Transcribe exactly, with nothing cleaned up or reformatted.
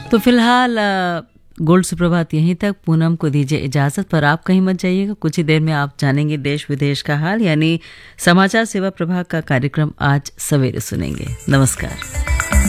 तो फिलहाल अ, गोल्ड सुप्रभात यहीं तक। पूनम को दीजिए इजाज़त, पर आप कहीं मत जाइएगा। कुछ ही देर में आप जानेंगे देश विदेश का हाल, यानी समाचार सेवा प्रभाग का कार्यक्रम आज सवेरे सुनेंगे। नमस्कार।